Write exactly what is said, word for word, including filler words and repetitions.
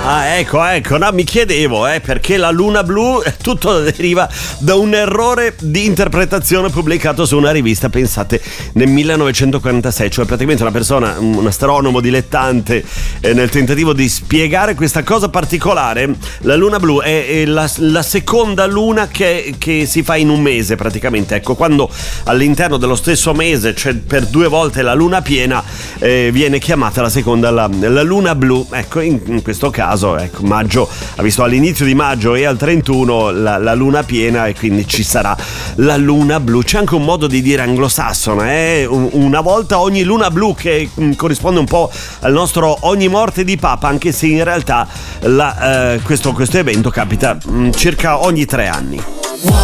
Ah, ecco, ecco, no, mi chiedevo, eh, perché la luna blu, tutto deriva da un errore di interpretazione pubblicato su una rivista, pensate, nel millenovecentoquarantasei, cioè praticamente una persona, un astronomo dilettante, eh, nel tentativo di spiegare questa cosa particolare. La luna blu è, è la, la seconda luna che, che si fa in un mese praticamente, ecco, quando all'interno dello stesso mese, cioè per due volte la luna piena, eh, viene chiamata la seconda la, la luna blu. Ecco, in, in questo caso ecco, maggio ha visto all'inizio di maggio e al trentuno la, la luna piena, e quindi ci sarà la luna blu. C'è anche un modo di dire anglosassone, eh? Una volta ogni luna blu, che mh, corrisponde un po' al nostro ogni morte di papa, anche se in realtà la, eh, questo, questo evento capita mh, circa ogni tre anni.